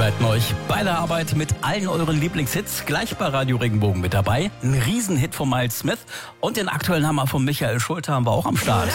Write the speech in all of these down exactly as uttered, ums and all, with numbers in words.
begleiten euch bei der Arbeit mit allen euren Lieblingshits. Gleich bei Radio Regenbogen mit dabei. Ein Riesenhit von Miles Smith und den aktuellen Hammer von Michael Schulte haben wir auch am Start.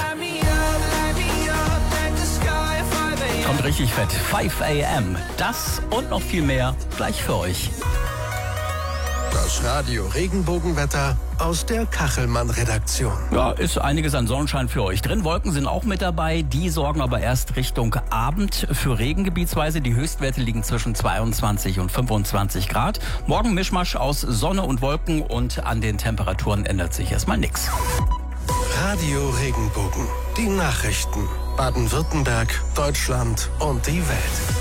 Kommt richtig fett. fünf a m. Das und noch viel mehr gleich für euch. Das Radio Regenbogenwetter aus der Kachelmann-Redaktion. Ja, ist einiges an Sonnenschein für euch drin. Wolken sind auch mit dabei. Die sorgen aber erst Richtung Abend für Regen gebietsweise. Die Höchstwerte liegen zwischen zweiundzwanzig und fünfundzwanzig Grad. Morgen Mischmasch aus Sonne und Wolken und an den Temperaturen ändert sich erstmal nichts. Radio Regenbogen. Die Nachrichten. Baden-Württemberg, Deutschland und die Welt.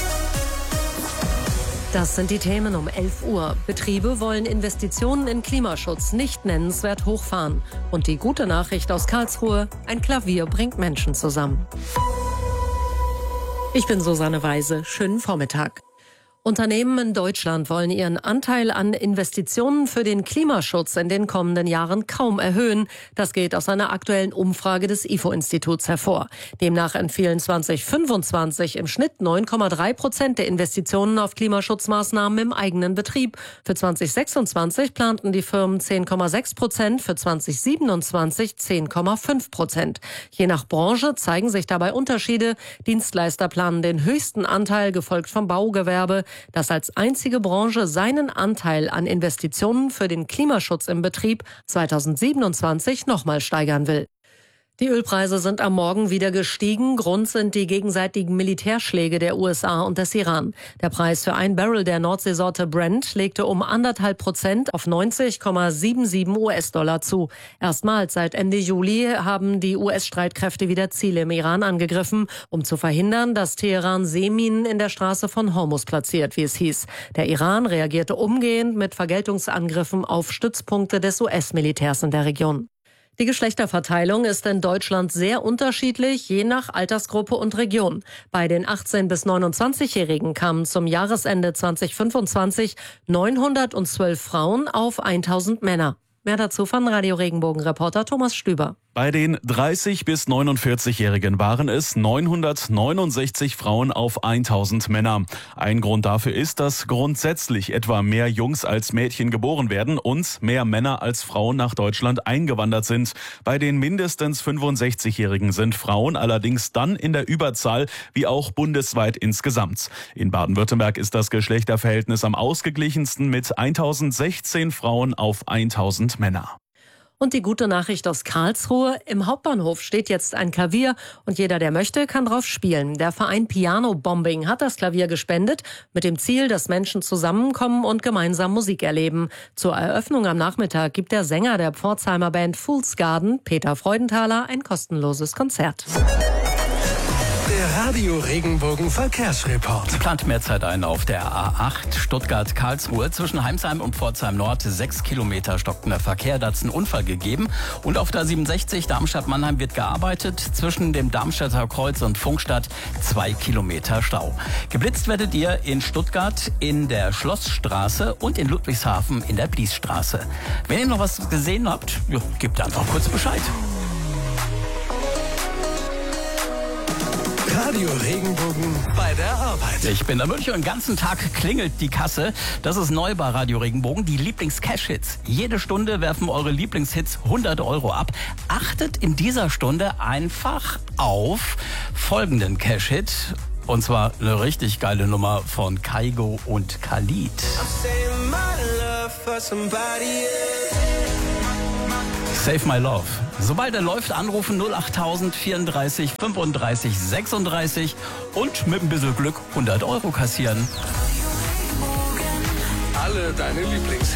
Das sind die Themen um elf Uhr. Betriebe wollen Investitionen in Klimaschutz nicht nennenswert hochfahren. Und die gute Nachricht aus Karlsruhe: ein Klavier bringt Menschen zusammen. Ich bin Susanne Weise. Schönen Vormittag. Unternehmen in Deutschland wollen ihren Anteil an Investitionen für den Klimaschutz in den kommenden Jahren kaum erhöhen. Das geht aus einer aktuellen Umfrage des I F O-Instituts hervor. Demnach entfielen zwanzig fünfundzwanzig im Schnitt neun Komma drei Prozent der Investitionen auf Klimaschutzmaßnahmen im eigenen Betrieb. Für zwanzig sechsundzwanzig planten die Firmen zehn Komma sechs Prozent, für zwanzig siebenundzwanzig zehn Komma fünf Prozent. Je nach Branche zeigen sich dabei Unterschiede. Dienstleister planen den höchsten Anteil, gefolgt vom Baugewerbe, das als einzige Branche seinen Anteil an Investitionen für den Klimaschutz im Betrieb zweitausendsiebenundzwanzig nochmal steigern will. Die Ölpreise sind am Morgen wieder gestiegen. Grund sind die gegenseitigen Militärschläge der U S A und des Iran. Der Preis für ein Barrel der Nordseesorte Brent legte um anderthalb Prozent auf neunzig Komma siebenundsiebzig U S-Dollar zu. Erstmals seit Ende Juli haben die U S-Streitkräfte wieder Ziele im Iran angegriffen, um zu verhindern, dass Teheran Seeminen in der Straße von Hormuz platziert, wie es hieß. Der Iran reagierte umgehend mit Vergeltungsangriffen auf Stützpunkte des U S-Militärs in der Region. Die Geschlechterverteilung ist in Deutschland sehr unterschiedlich, je nach Altersgruppe und Region. Bei den achtzehn- bis neunundzwanzigjährigen kamen zum Jahresende zwanzig fünfundzwanzig neunhundertzwölf Frauen auf tausend Männer. Mehr dazu von Radio Regenbogen-Reporter Thomas Stüber. Bei den dreißig- bis neunundvierzigjährigen waren es neunhundertneunundsechzig Frauen auf tausend Männer. Ein Grund dafür ist, dass grundsätzlich etwa mehr Jungs als Mädchen geboren werden und mehr Männer als Frauen nach Deutschland eingewandert sind. Bei den mindestens fünfundsechzigjährigen sind Frauen allerdings dann in der Überzahl, wie auch bundesweit insgesamt. In Baden-Württemberg ist das Geschlechterverhältnis am ausgeglichensten mit tausendsechzehn Frauen auf tausend Männer. Und die gute Nachricht aus Karlsruhe: Im Hauptbahnhof steht jetzt ein Klavier und jeder, der möchte, kann drauf spielen. Der Verein Piano Bombing hat das Klavier gespendet, mit dem Ziel, dass Menschen zusammenkommen und gemeinsam Musik erleben. Zur Eröffnung am Nachmittag gibt der Sänger der Pforzheimer Band Fool's Garden, Peter Freudenthaler, ein kostenloses Konzert. Der Radio Regenbogen Verkehrsreport. Plant mehr Zeit ein auf der A acht Stuttgart-Karlsruhe. Zwischen Heimsheim und Pforzheim Nord sechs Kilometer stockender Verkehr. Da hat es einen Unfall gegeben. Und auf der siebenundsechzig Darmstadt-Mannheim wird gearbeitet. Zwischen dem Darmstädter Kreuz und Funkstadt zwei Kilometer Stau. Geblitzt werdet ihr in Stuttgart in der Schlossstraße und in Ludwigshafen in der Bliesstraße. Wenn ihr noch was gesehen habt, ja, gebt einfach kurz Bescheid. Radio Regenbogen bei der Arbeit. Ich bin der München und den ganzen Tag klingelt die Kasse. Das ist neu bei Radio Regenbogen, die Lieblings-Cash-Hits. Jede Stunde werfen eure Lieblingshits hundert Euro ab. Achtet in dieser Stunde einfach auf folgenden Cash-Hit. Und zwar eine richtig geile Nummer von Kaigo und Khalid. Save My Love. Sobald er läuft, anrufen null achttausend vierunddreißig fünfunddreißig sechsunddreißig und mit ein bisschen Glück hundert Euro kassieren. Alle deine Lieblings